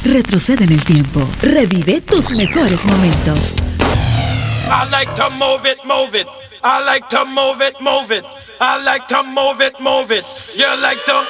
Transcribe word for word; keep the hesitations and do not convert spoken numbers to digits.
Retrocede en el tiempo. Revive tus mejores momentos. I like to move it, move it. I like to move it, move it. I like to move it, move it. You like to...